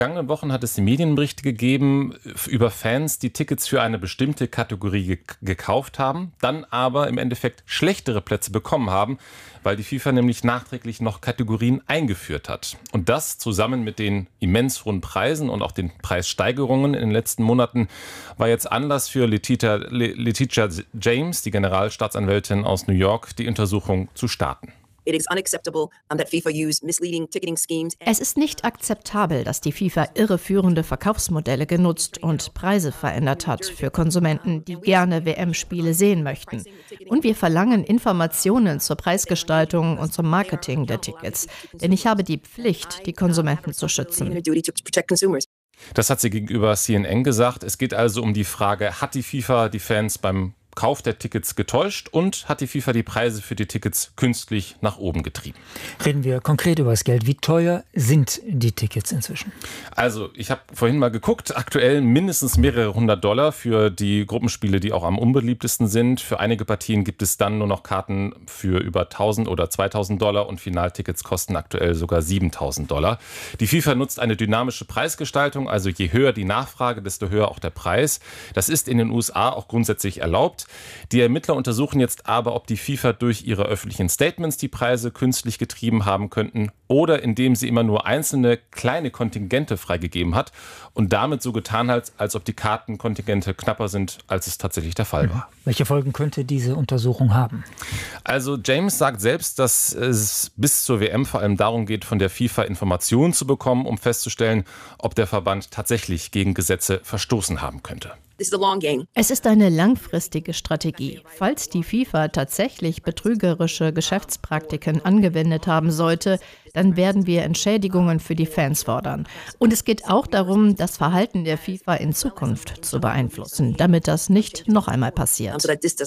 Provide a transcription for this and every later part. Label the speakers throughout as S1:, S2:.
S1: vergangenen Wochen hat es Medienberichte gegeben über Fans, die Tickets für eine bestimmte Kategorie gekauft haben, dann aber im Endeffekt schlechtere Plätze bekommen haben, weil die FIFA nämlich nachträglich noch Kategorien eingeführt hat. Und das zusammen mit den immens hohen Preisen und auch den Preissteigerungen in den letzten Monaten war jetzt Anlass für Letitia James, die Generalstaatsanwältin aus New York, die Untersuchung zu starten.
S2: Es ist nicht akzeptabel, dass die FIFA irreführende Verkaufsmodelle genutzt und Preise verändert hat für Konsumenten, die gerne WM-Spiele sehen möchten. Und wir verlangen Informationen zur Preisgestaltung und zum Marketing der Tickets. Denn ich habe die Pflicht, die Konsumenten zu schützen.
S1: Das hat sie gegenüber CNN gesagt. Es geht also um die Frage, hat die FIFA die Fans beim Kauf der Tickets getäuscht und hat die FIFA die Preise für die Tickets künstlich nach oben getrieben?
S3: Reden wir konkret über das Geld. Wie teuer sind die Tickets inzwischen?
S1: Also, ich habe vorhin mal geguckt. Aktuell mindestens mehrere $100 für die Gruppenspiele, die auch am unbeliebtesten sind. Für einige Partien gibt es dann nur noch Karten für über $1.000 oder $2.000 und Finaltickets kosten aktuell sogar $7.000. Die FIFA nutzt eine dynamische Preisgestaltung, also je höher die Nachfrage, desto höher auch der Preis. Das ist in den USA auch grundsätzlich erlaubt. Die Ermittler untersuchen jetzt aber, ob die FIFA durch ihre öffentlichen Statements die Preise künstlich getrieben haben könnten oder indem sie immer nur einzelne kleine Kontingente freigegeben hat und damit so getan hat, als ob die Kartenkontingente knapper sind, als es tatsächlich der Fall war.
S3: Welche Folgen könnte diese Untersuchung haben?
S1: Also James sagt selbst, dass es bis zur WM vor allem darum geht, von der FIFA Informationen zu bekommen, um festzustellen, ob der Verband tatsächlich gegen Gesetze verstoßen haben könnte.
S2: Es ist eine langfristige Strategie. Falls die FIFA tatsächlich betrügerische Geschäftspraktiken angewendet haben sollte, dann werden wir Entschädigungen für die Fans fordern. Und es geht auch darum, das Verhalten der FIFA in Zukunft zu beeinflussen, damit das nicht noch einmal passiert.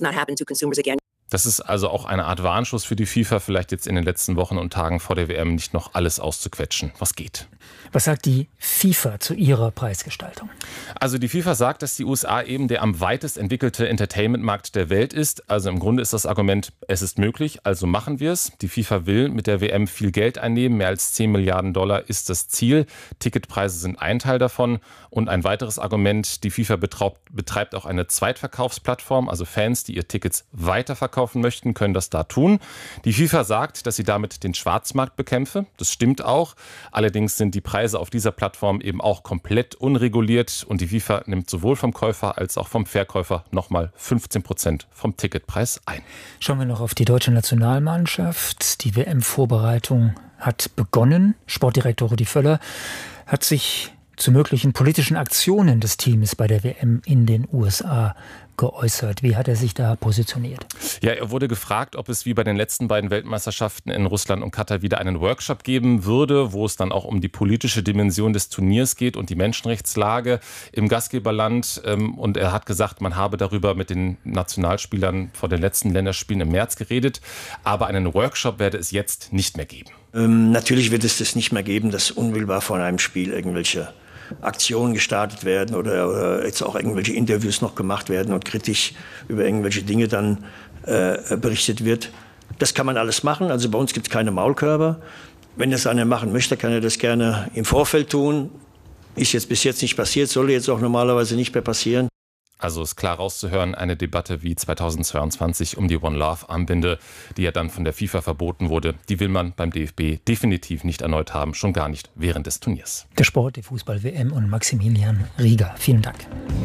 S1: Das ist also auch eine Art Warnschuss für die FIFA, vielleicht jetzt in den letzten Wochen und Tagen vor der WM nicht noch alles auszuquetschen, was geht.
S3: Was sagt die FIFA zu ihrer Preisgestaltung?
S1: Also die FIFA sagt, dass die USA eben der am weitest entwickelte Entertainment-Markt der Welt ist. Also im Grunde ist das Argument, es ist möglich, also machen wir es. Die FIFA will mit der WM viel Geld einnehmen, mehr als $10 Milliarden ist das Ziel. Ticketpreise sind ein Teil davon. Und ein weiteres Argument, die FIFA betreibt auch eine Zweitverkaufsplattform, also Fans, die ihr Tickets weiterverkaufen möchten, können das da tun. Die FIFA sagt, dass sie damit den Schwarzmarkt bekämpfe. Das stimmt auch. Allerdings sind die Preise auf dieser Plattform eben auch komplett unreguliert und die FIFA nimmt sowohl vom Käufer als auch vom Verkäufer nochmal 15% vom Ticketpreis ein.
S3: Schauen wir noch auf die deutsche Nationalmannschaft. Die WM-Vorbereitung hat begonnen. Sportdirektor Rudi Völler hat sich zu möglichen politischen Aktionen des Teams bei der WM in den USA geäußert. Wie hat er sich da positioniert?
S1: Ja, er wurde gefragt, ob es wie bei den letzten beiden Weltmeisterschaften in Russland und Katar wieder einen Workshop geben würde, wo es dann auch um die politische Dimension des Turniers geht und die Menschenrechtslage im Gastgeberland. Und er hat gesagt, man habe darüber mit den Nationalspielern vor den letzten Länderspielen im März geredet. Aber einen Workshop werde es jetzt nicht mehr geben.
S4: Natürlich wird es das nicht mehr geben, dass unmittelbar vor einem Spiel irgendwelche Aktionen gestartet werden oder jetzt auch irgendwelche Interviews noch gemacht werden und kritisch über irgendwelche Dinge dann berichtet wird. Das kann man alles machen. Also bei uns gibt es keine Maulkörper. Wenn das einer machen möchte, kann er das gerne im Vorfeld tun. Ist jetzt bis jetzt nicht passiert, soll jetzt auch normalerweise nicht mehr passieren.
S1: Also ist klar rauszuhören, eine Debatte wie 2022 um die One Love Armbinde, die ja dann von der FIFA verboten wurde, die will man beim DFB definitiv nicht erneut haben, schon gar nicht während des Turniers.
S3: Der Sport, die Fußball-WM und Maximilian Rieger. Vielen Dank.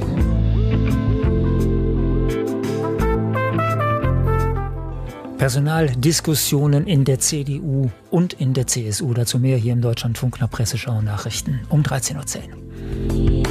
S3: Personaldiskussionen in der CDU und in der CSU. Dazu mehr hier im Deutschlandfunk nach Presseschau Nachrichten um 13:10 Uhr.